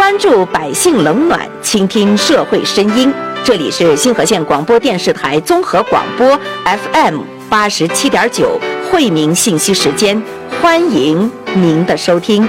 关注百姓冷暖，倾听社会声音。这里是新河县广播电视台综合广播 FM87.9惠民信息时间，欢迎您的收听。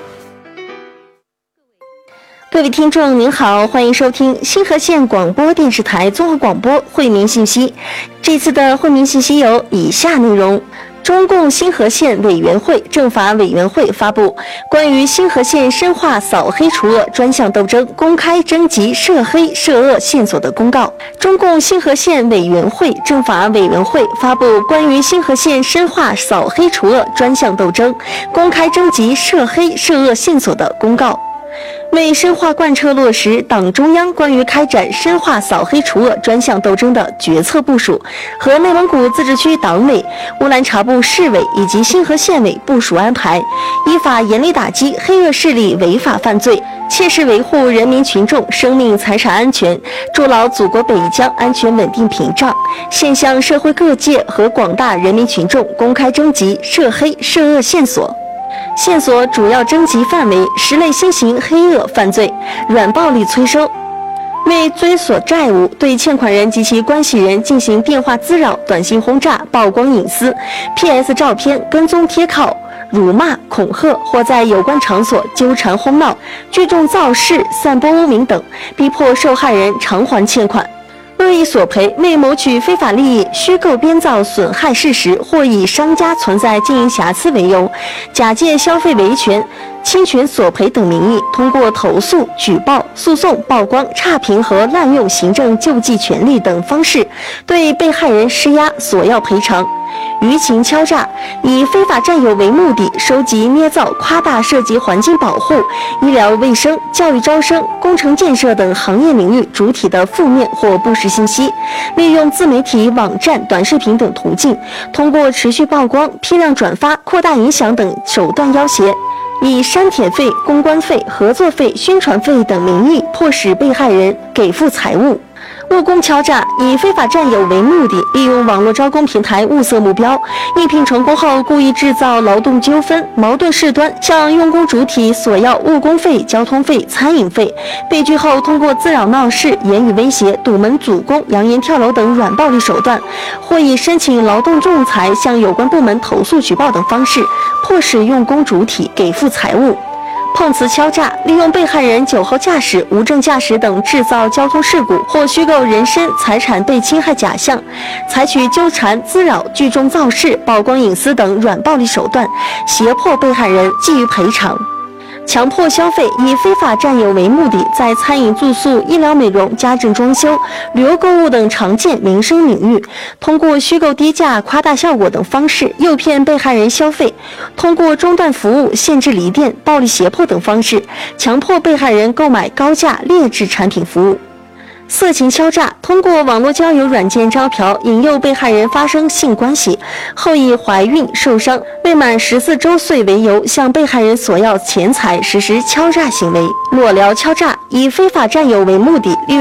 各位听众您好，欢迎收听新河县广播电视台综合广播惠民信息。这次的惠民信息有以下内容：中共新河县委员会政法委员会发布关于新河县深化扫黑除恶专项斗争公开征集涉黑涉恶线索的公告。中共新河县委员会政法委员会发布关于新河县深化扫黑除恶专项斗争公开征集涉黑涉恶线索的公告。为深化贯彻落实党中央关于开展深化扫黑除恶专项斗争的决策部署和内蒙古自治区党委、乌兰察布市委以及新河县委部署安排，依法严厉打击黑恶势力违法犯罪，切实维护人民群众生命财产安全，筑牢祖国北疆安全稳定屏障，现向社会各界和广大人民群众公开征集涉黑涉恶线索。线索主要征集范围10类新型黑恶犯罪、软暴力催收，为追索债务，对欠款人及其关系人进行电话滋扰、短信轰炸、曝光隐私、PS 照片、跟踪贴靠、辱骂、恐吓，或在有关场所纠缠哄闹、聚众造势、散播污名等，逼迫受害人偿还欠款。恶意索赔为谋取非法利益，虚构编造损害事实，或以商家存在经营瑕疵为由，假借消费维权、侵权索赔等名义，通过投诉、举报、诉讼、曝光、差评和滥用行政救济权利等方式，对被害人施压索要赔偿。舆情敲诈以非法占有为目的，收集、捏造、夸大涉及环境保护、医疗卫生、教育招生、工程建设等行业领域主体的负面或不实信息，利用自媒体、网站、短视频等途径，通过持续曝光、批量转发、扩大影响等手段要挟，以删帖费、公关费、合作费、宣传费等名义，迫使被害人给付财物。务工敲诈以非法占有为目的，利用网络招工平台物色目标，应聘成功后故意制造劳动纠纷、矛盾事端，向用工主体索要误工费、交通费、餐饮费，被拒后通过滋扰闹事、言语威胁、堵门阻工、扬言跳楼等软暴力手段，或以申请劳动仲裁、向有关部门投诉举报等方式，迫使用工主体给付财物。碰瓷敲诈利用被害人酒后驾驶、无证驾驶等制造交通事故或虚构人身财产被侵害假象，采取纠缠、滋扰、聚众造势、曝光隐私等软暴力手段，胁迫被害人给予赔偿。强迫消费以非法占有为目的，在餐饮、住宿、医疗美容、家政装修、旅游购物等常见民生领域，通过虚构低价、夸大效果等方式诱骗被害人消费，通过中断服务、限制离店、暴力胁迫等方式，强迫被害人购买高价劣质产品服务。色情敲诈通过网络交友软件招嫖，引诱被害人发生性关系，后以怀孕、受伤、未满14周岁为由，向被害人索要钱财，实施敲诈行为。裸聊敲诈以非法占有为目的，利用